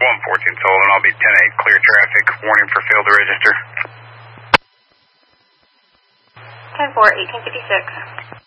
114 Sullivan, I'll be 10-8, clear traffic, warning for fail to register. 10-4, 1856.